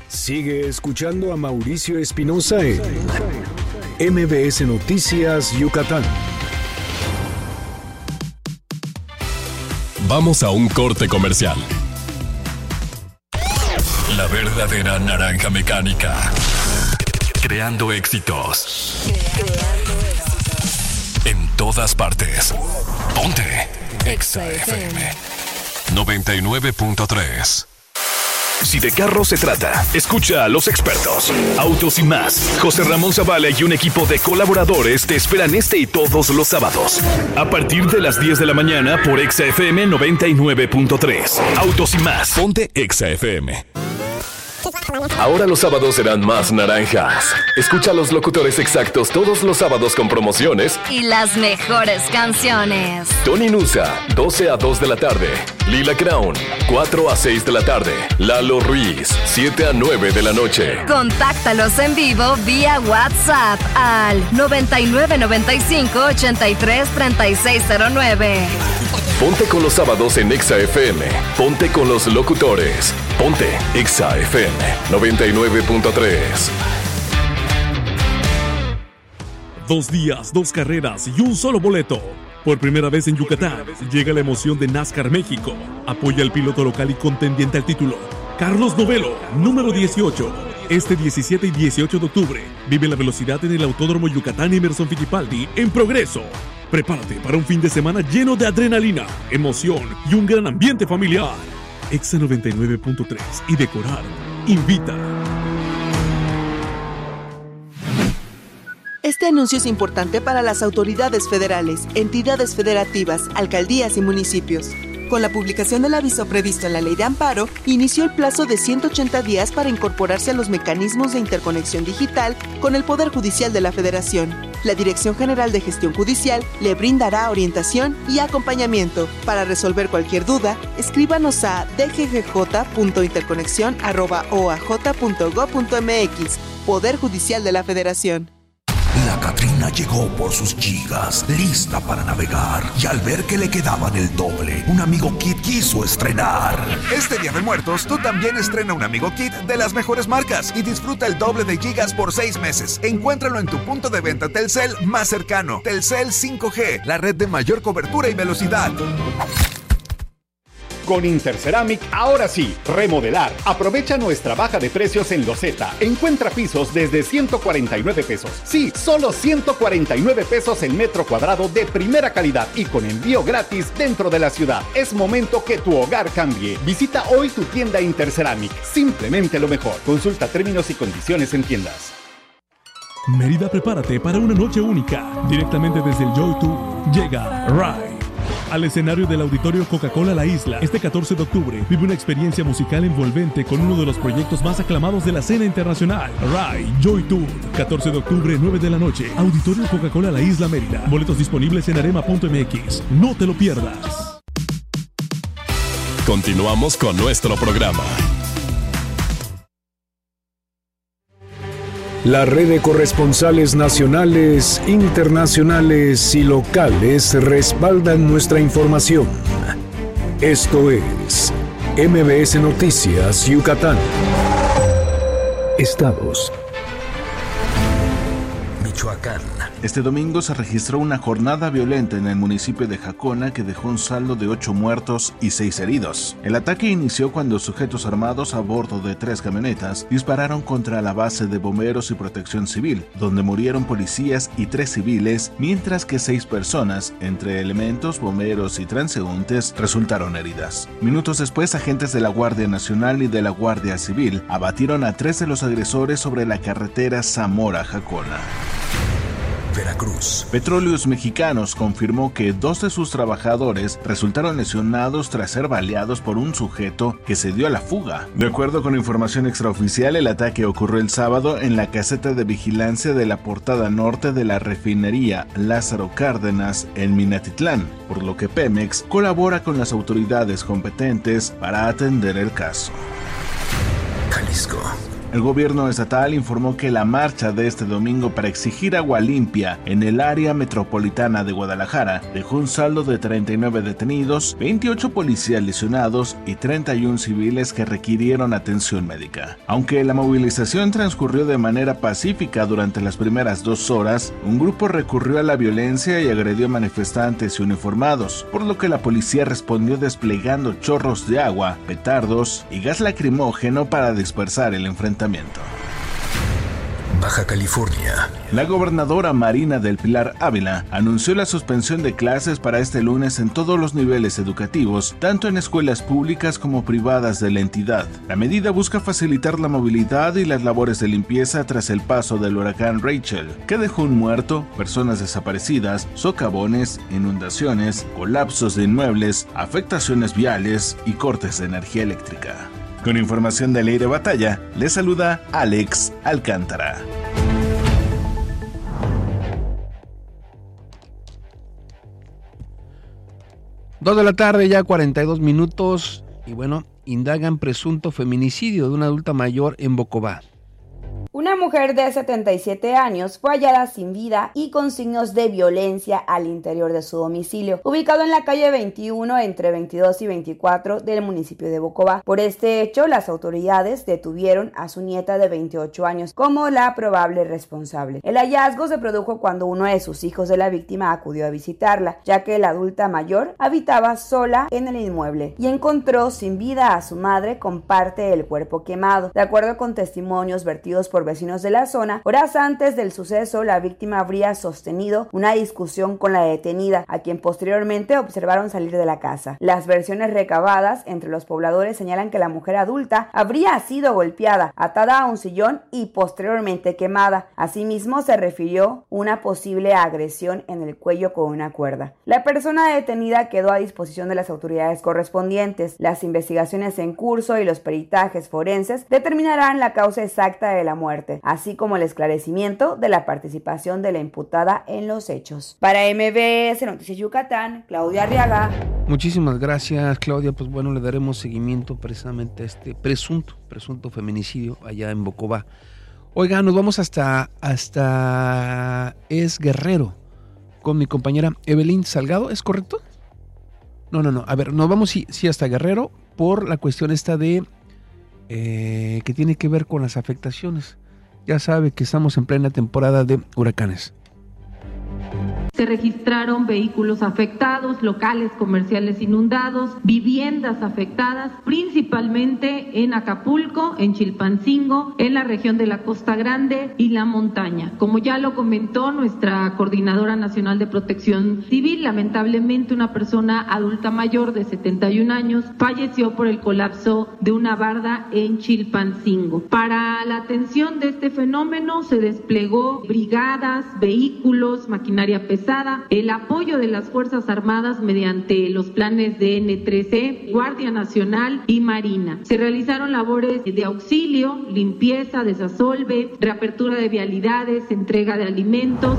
Sigue escuchando a Mauricio Espinosa en MBS Noticias Yucatán. Vamos a un corte comercial. La verdadera naranja mecánica. Creando éxitos. En todas partes. Ponte Exa FM 99.3. Si de carro se trata, escucha a los expertos. Autos y más. José Ramón Zavala y un equipo de colaboradores te esperan este y todos los sábados. A partir de las 10 de la mañana por Exa FM 99.3. Autos y más. Ponte Exa FM. Ahora los sábados serán más naranjas. Escucha a los locutores exactos todos los sábados con promociones y las mejores canciones. Tony Nusa, 12 a 2 de la tarde. Lila Crown, 4 a 6 de la tarde. Lalo Ruiz, 7 a 9 de la noche. Contáctalos en vivo vía WhatsApp al 9995-833609. Ponte con los sábados en Exa FM. Ponte con los locutores. Ponte Exa FM 99.3. 2 días, 2 carreras y un solo boleto. Por primera vez en Yucatán, llega la emoción de NASCAR México. Apoya al piloto local y contendiente al título, Carlos Novelo, número 18. Este 17 y 18 de octubre, vive la velocidad en el Autódromo Yucatán Emerson Fittipaldi en Progreso. Prepárate para un fin de semana lleno de adrenalina, emoción y un gran ambiente familiar. Exa 99.3 y Decorar invita. Este anuncio es importante para las autoridades federales, entidades federativas, alcaldías y municipios. Con la publicación del aviso previsto en la Ley de Amparo, inició el plazo de 180 días para incorporarse a los mecanismos de interconexión digital con el Poder Judicial de la Federación. La Dirección General de Gestión Judicial le brindará orientación y acompañamiento. Para resolver cualquier duda, escríbanos a dggj.interconexión@oaj.gov.mx. Poder Judicial de la Federación. La Catrina llegó por sus gigas, lista para navegar, y al ver que le quedaban el doble, un Amigo Kit quiso estrenar. Este Día de Muertos, tú también estrena un Amigo Kit de las mejores marcas y disfruta el doble de gigas por 6 meses. Encuéntralo en tu punto de venta Telcel más cercano. Telcel 5G, la red de mayor cobertura y velocidad. Con Interceramic, ahora sí, remodelar. Aprovecha nuestra baja de precios en loseta. Encuentra pisos desde 149 pesos. Sí, solo 149 pesos el metro cuadrado de primera calidad y con envío gratis dentro de la ciudad. Es momento que tu hogar cambie. Visita hoy tu tienda Interceramic. Simplemente lo mejor. Consulta términos y condiciones en tiendas. Mérida, prepárate para una noche única. Directamente desde el Joy Tour llega Rai al escenario del Auditorio Coca-Cola La Isla. Este 14 de octubre vive una experiencia musical envolvente con uno de los proyectos más aclamados de la escena internacional. Rai Joy Tour, 14 de octubre, 9 de la noche. Auditorio Coca-Cola La Isla, Mérida. Boletos disponibles en arema.mx. No te lo pierdas. Continuamos con nuestro programa. La red de corresponsales nacionales, internacionales y locales respaldan nuestra información. Esto es MBS Noticias Yucatán. Estados. Michoacán. Este domingo se registró una jornada violenta en el municipio de Jacona que dejó un saldo de 8 muertos y 6 heridos. El ataque inició cuando sujetos armados a bordo de 3 camionetas dispararon contra la base de bomberos y protección civil, donde murieron policías y 3 civiles, mientras que 6 personas, entre elementos, bomberos y transeúntes, resultaron heridas. Minutos después, agentes de la Guardia Nacional y de la Guardia Civil abatieron a 3 de los agresores sobre la carretera Zamora-Jacona. Veracruz. Petróleos Mexicanos confirmó que 2 de sus trabajadores resultaron lesionados tras ser baleados por un sujeto que se dio a la fuga. De acuerdo con información extraoficial, el ataque ocurrió el sábado en la caseta de vigilancia de la portada norte de la refinería Lázaro Cárdenas en Minatitlán, por lo que Pemex colabora con las autoridades competentes para atender el caso. Jalisco. El gobierno estatal informó que la marcha de este domingo para exigir agua limpia en el área metropolitana de Guadalajara dejó un saldo de 39 detenidos, 28 policías lesionados y 31 civiles que requirieron atención médica. Aunque la movilización transcurrió de manera pacífica durante las primeras 2 horas, un grupo recurrió a la violencia y agredió a manifestantes y uniformados, por lo que la policía respondió desplegando chorros de agua, petardos y gas lacrimógeno para dispersar el enfrentamiento. Baja California. La gobernadora Marina del Pilar Ávila anunció la suspensión de clases para este lunes en todos los niveles educativos, tanto en escuelas públicas como privadas de la entidad. La medida busca facilitar la movilidad y las labores de limpieza tras el paso del huracán Rachel, que dejó un muerto, personas desaparecidas, socavones, inundaciones, colapsos de inmuebles, afectaciones viales y cortes de energía eléctrica. Con información de Leire Batalla, le saluda Alex Alcántara. Dos de la tarde, ya 42 minutos, y bueno, indagan presunto feminicidio de una adulta mayor en Bocobá. Una mujer de 77 años fue hallada sin vida y con signos de violencia al interior de su domicilio, ubicado en la calle 21 entre 22 y 24 del municipio de Bocobá. Por este hecho, las autoridades detuvieron a su nieta de 28 años como la probable responsable. El hallazgo se produjo cuando uno de sus hijos de la víctima acudió a visitarla, ya que la adulta mayor habitaba sola en el inmueble y encontró sin vida a su madre con parte del cuerpo quemado. De acuerdo con testimonios vertidos por vecinos de la zona, horas antes del suceso, la víctima habría sostenido una discusión con la detenida, a quien posteriormente observaron salir de la casa. Las versiones recabadas entre los pobladores señalan que la mujer adulta habría sido golpeada, atada a un sillón y posteriormente quemada. Asimismo, se refirió una posible agresión en el cuello con una cuerda. La persona detenida quedó a disposición de las autoridades correspondientes. Las investigaciones en curso y los peritajes forenses determinarán la causa exacta de la muerte, así como el esclarecimiento de la participación de la imputada en los hechos. Para MBS Noticias Yucatán, Claudia Arriaga. Muchísimas gracias, Claudia. Pues bueno, le daremos seguimiento precisamente a este presunto feminicidio allá en Bocobá. Oiga, nos vamos hasta Guerrero con mi compañera Evelyn Salgado, ¿es correcto? No. A ver, nos vamos sí hasta Guerrero por la cuestión esta de que tiene que ver con las afectaciones. Ya sabe que estamos en plena temporada de huracanes. Se registraron vehículos afectados, locales comerciales inundados, viviendas afectadas, principalmente en Acapulco, en Chilpancingo, en la región de la Costa Grande y la montaña. Como ya lo comentó nuestra Coordinadora Nacional de Protección Civil, lamentablemente una persona adulta mayor de 71 años falleció por el colapso de una barda en Chilpancingo. Para la atención de este fenómeno se desplegó brigadas, vehículos, maquinaria pesada, el apoyo de las Fuerzas Armadas mediante los planes de N3C, Guardia Nacional y Marina. Se realizaron labores de auxilio, limpieza, desasolve, reapertura de vialidades, entrega de alimentos.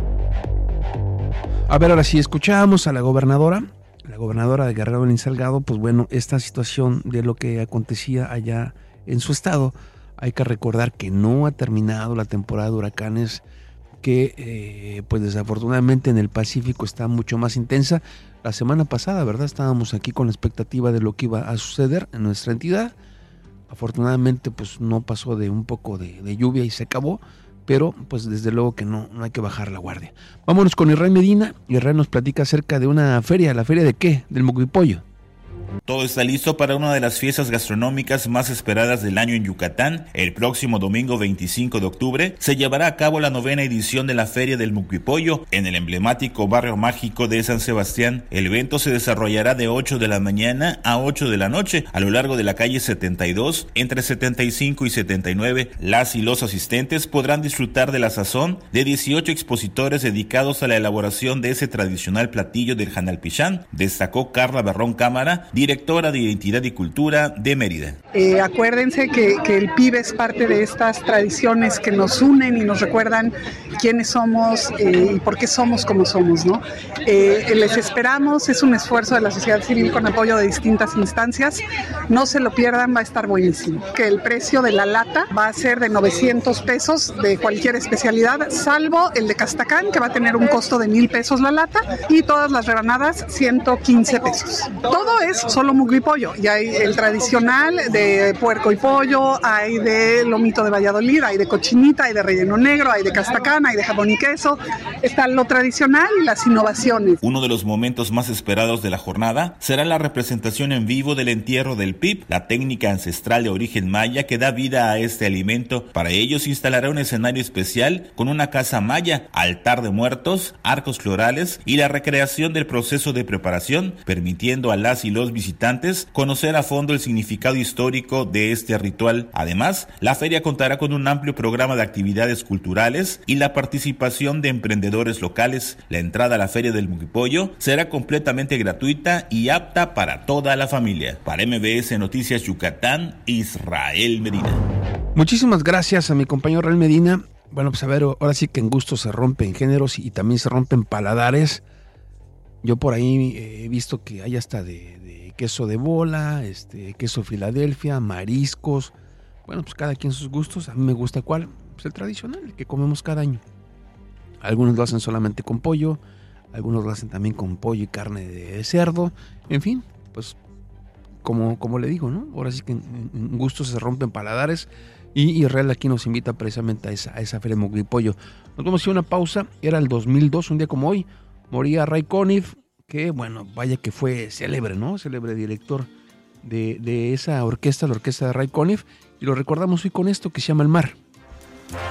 A ver, ahora sí, escuchábamos a la gobernadora de Guerrero, Evelyn Salgado. Pues bueno, esta situación de lo que acontecía allá en su estado, hay que recordar que no ha terminado la temporada de huracanes, que pues desafortunadamente en el Pacífico está mucho más intensa. La semana pasada, ¿verdad? Estábamos aquí con la expectativa de lo que iba a suceder en nuestra entidad. Afortunadamente pues no pasó de un poco de lluvia y se acabó, pero pues desde luego que no hay que bajar la guardia. Vámonos con Israel Medina. Israel nos platica acerca de una feria. ¿La feria de qué? Del Mucupipollo. Todo está listo para una de las fiestas gastronómicas más esperadas del año en Yucatán. El próximo domingo 25 de octubre se llevará a cabo la 9ª edición de la Feria del Mucupipollo en el emblemático barrio mágico de San Sebastián. El evento se desarrollará de 8 de la mañana a 8 de la noche a lo largo de la calle 72, entre 75 y 79. Las y los asistentes podrán disfrutar de la sazón de 18 expositores dedicados a la elaboración de ese tradicional platillo del Janalpichán, destacó Carla Berrón Cámara, directora directora de Identidad y Cultura de Mérida. Acuérdense que el PIB es parte de estas tradiciones que nos unen y nos recuerdan quiénes somos y por qué somos como somos, ¿no? Les esperamos, es un esfuerzo de la sociedad civil con apoyo de distintas instancias. No se lo pierdan, va a estar buenísimo. Que el precio de la lata va a ser de 900 pesos de cualquier especialidad, salvo el de Castacán, que va a tener un costo de 1,000 pesos la lata, y todas las rebanadas 115 pesos. Todo es solo mugre y pollo. Y hay el tradicional de puerco y pollo, hay de lomito de Valladolid, hay de cochinita, hay de relleno negro, hay de Castacán, hay de jamón y queso. Está lo tradicional y las innovaciones. Uno de los momentos más esperados de la jornada será la representación en vivo del entierro del pib, la técnica ancestral de origen maya que da vida a este alimento. Para ello se instalará un escenario especial con una casa maya, altar de muertos, arcos florales y la recreación del proceso de preparación, permitiendo a las y los visitantes conocer a fondo el significado histórico de este ritual. Además, la feria contará con un amplio programa de actividades culturales y la participación de emprendedores locales. La entrada a la Feria del Muquipollo será completamente gratuita y apta para toda la familia. Para MBS Noticias Yucatán, Israel Medina. Muchísimas gracias a mi compañero Israel Medina. Bueno, pues a ver, ahora sí que en gusto se rompen géneros y también se rompen paladares. Yo por ahí he visto que hay hasta de queso de bola, queso Filadelfia, mariscos. Bueno, pues cada quien sus gustos. A mí me gusta cuál, pues el tradicional, el que comemos cada año. Algunos lo hacen solamente con pollo, algunos lo hacen también con pollo y carne de cerdo. En fin, pues como le digo, ¿no? Ahora sí que en gustos se rompen paladares. Y Israel aquí nos invita precisamente a esa feria de Muquipollo. Nos vamos a hacer una pausa. Era el 2002, un día como hoy, moría Ray Conniff, que bueno, vaya que fue célebre, ¿no? Célebre director de esa orquesta, la orquesta de Ray Conniff. Y lo recordamos hoy con esto que se llama El Mar.